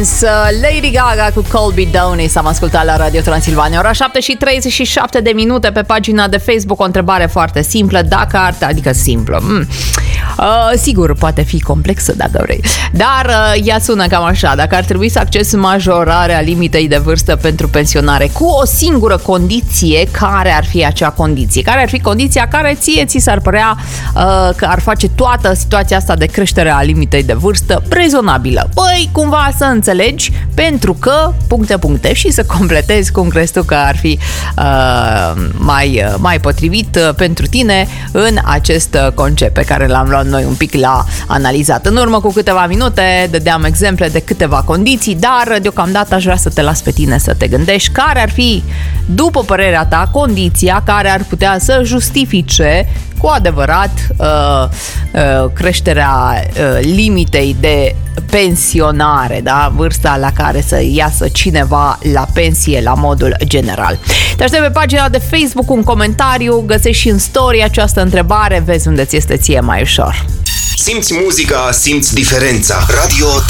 Lady Gaga cu Colby Downey s-am ascultat la Radio Transilvania. Ora 7:37 de minute pe pagina de Facebook. O întrebare foarte simplă, adică simplă. Sigur, poate fi complexă dacă vrei, dar ea sună cam așa: dacă ar trebui să accesi majorarea limitei de vârstă pentru pensionare cu o singură condiție, care ar fi acea condiție? Care ar fi condiția care ți s-ar părea că ar face toată situația asta de creștere a limitei de vârstă rezonabilă? Păi, cumva să înțelegi, pentru că puncte și să completezi cum crezi tu că ar fi mai potrivit pentru tine în acest concept pe care l-am luat noi un pic la analizat. În urmă cu câteva minute dădeam exemple de câteva condiții, dar deocamdată aș vrea să te las pe tine să te gândești care ar fi, după părerea ta, condiția care ar putea să justifice cu adevărat creșterea limitei de pensionare, da? Vârsta la care să iasă cineva la pensie la modul general. Te aștept pe pagina de Facebook un comentariu, găsești și în story această întrebare, vezi unde ți este ție mai ușor. Simți muzica, simți diferența. Radio